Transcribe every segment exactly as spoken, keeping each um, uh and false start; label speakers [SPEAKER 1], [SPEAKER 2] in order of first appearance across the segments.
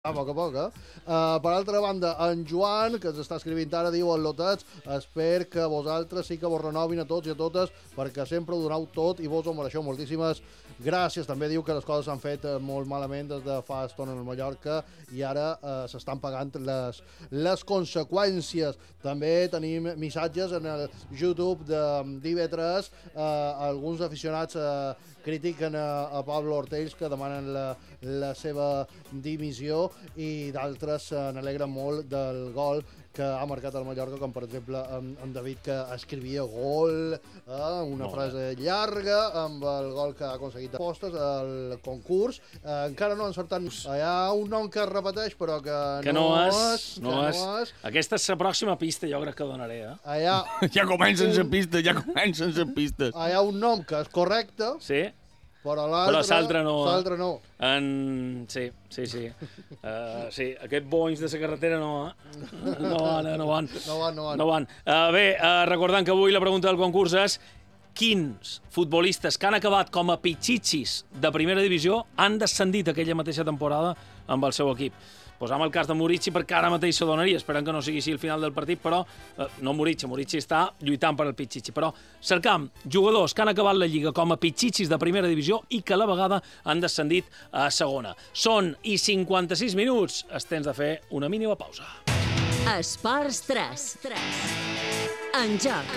[SPEAKER 1] A poc a poc, eh? Uh, per altra banda, en Joan, que ens està escrivint ara, diu al Lotets, espero que vosaltres sí que vos renovin a tots i a totes, perquè sempre ho donau tot i vos ho mereixeu. Moltíssimes gràcies. També diu que les coses s'han fet molt malament des de fa estona a Mallorca i ara uh, s'estan pagant les, les conseqüències. També tenim missatges en el YouTube d'I V tres, uh, alguns aficionats uh, critiquen a, a Pablo Ortells, que demanen la, la seva dimissió, i d'altres se n'alegren molt del gol que ha marcat el Mallorca, com per exemple en, en David, que escrivia gol, eh, una molt frase bé. Llarga amb el gol que ha aconseguit de postes al concurs. Eh, encara no ha encertat. Hi ha un nom que es repeteix, però que,
[SPEAKER 2] que no, no és. és no,
[SPEAKER 1] que
[SPEAKER 2] és.
[SPEAKER 1] no és.
[SPEAKER 2] Aquesta és la pròxima pista, jo crec que donaré. Eh?
[SPEAKER 1] Hi ha
[SPEAKER 3] ja comencen
[SPEAKER 1] un...
[SPEAKER 3] les pistes, ja comencen les pistes.
[SPEAKER 1] Hi ha un nom que és correcte,
[SPEAKER 2] sí.
[SPEAKER 1] Però l'altre
[SPEAKER 2] no.
[SPEAKER 1] L'altre no.
[SPEAKER 2] En... Sí, sí, sí. Uh, sí, aquest bonys de la carretera no, eh? no van, no van.
[SPEAKER 1] No van, no van.
[SPEAKER 2] No van. Uh, bé, uh, recordant que avui la pregunta del concurs és quins futbolistes que han acabat com a pitxitxis de primera divisió han descendit aquella mateixa temporada amb el seu equip. Posam el cas de Murici perquè ara mateix se donaria, esperem que no sigui així al final del partit, però eh, no Murici, Murici està lluitant per al pitxitxi, però cercam jugadors que han acabat la Lliga com a pitxitxis de primera divisió i que a la vegada han descendit a segona. Són i cinquanta-sis minuts, és temps de fer una mínima pausa.
[SPEAKER 4] Esports tres. En joc.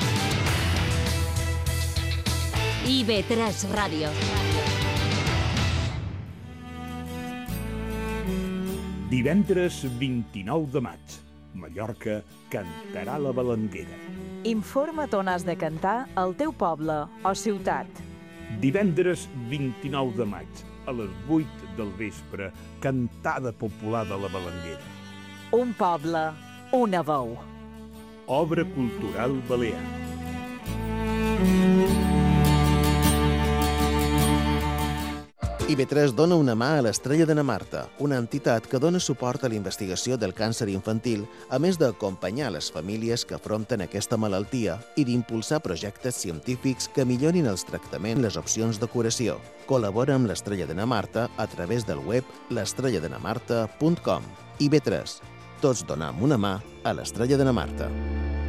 [SPEAKER 4] I V tres Ràdio.
[SPEAKER 5] Divendres vint-i-nou de maig, Mallorca cantarà la Balanguera.
[SPEAKER 6] Informa't on has de cantar al teu poble o ciutat.
[SPEAKER 5] Divendres vint-i-nou de maig, a les vuit del vespre, cantada popular de la Balanguera.
[SPEAKER 6] Un poble, una veu.
[SPEAKER 5] Obra cultural balear.
[SPEAKER 7] I V tres dona una mà a l'Estrella de na Marta, una entitat que dona suport a la investigació del càncer infantil, a més d'acompanyar les famílies que afronten aquesta malaltia i d'impulsar projectes científics que millorin els tractaments i les opcions de curació. Col·labora amb l'Estrella de na Marta a través del web l'estrella de na marta punt com. I V tres. Tots donam una mà a l'Estrella de na Marta.